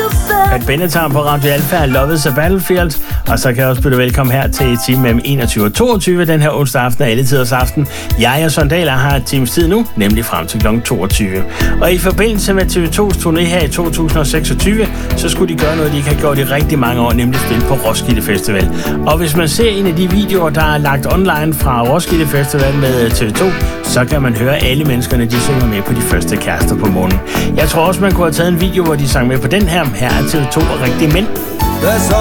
Pat Benatar på Radio Alfa, Love is a Battlefield. Og så kan jeg også byde velkommen her til et time mellem 21 og 22 den her onsdag aften og alle tiders aften. Jeg og Sondaler har et times tid nu, nemlig frem til kl. 22. Og i forbindelse med TV2's turné her i 2026, så skulle de gøre noget, de ikke har gjort i rigtig mange år, nemlig spille på Roskilde Festival. Og hvis man ser en af de videoer, der er lagt online fra Roskilde Festival med TV2, så kan man høre alle menneskerne, de synger med på de første kærester på månen. Jeg tror også, man kunne have taget en video, hvor de sang med på den her. Her er TV2 og rigtige mænd.